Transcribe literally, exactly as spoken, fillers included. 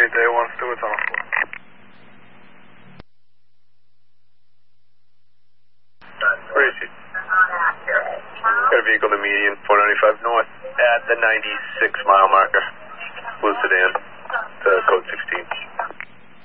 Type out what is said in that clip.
eight day one, Stewart's on a floor. Gracie. Got a vehicle to median, four ninety-five north at the ninety-six mile marker. Blue sedan, to code sixteen.